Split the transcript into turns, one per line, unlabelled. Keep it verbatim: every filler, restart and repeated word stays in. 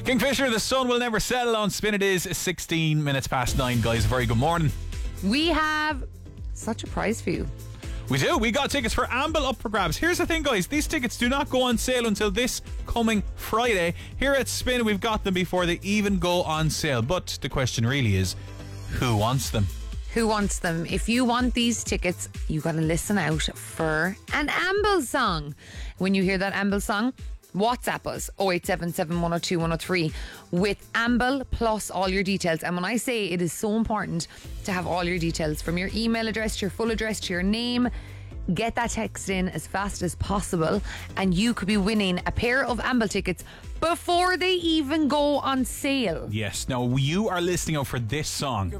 Kingfisher, the sun will never settle on Spin. It is sixteen minutes past nine, guys. Very good morning.
We have such a prize for you.
We do. We got tickets for Amble up for grabs. Here's the thing, guys. These tickets do not go on sale until this coming Friday. Here at Spin, we've got them before they even go on sale. But the question really is, who wants them?
Who wants them? If you want these tickets, you got to listen out for an Amble song. When you hear that Amble song, WhatsApp us oh eight seven seven, one oh two, one oh three with Amble plus all your details. And when I say it is so important to have all your details, from your email address to your full address to your name, get that text in as fast as possible and you could be winning a pair of Amble tickets before they even go on sale.
Yes. Now, you are listening out for this song.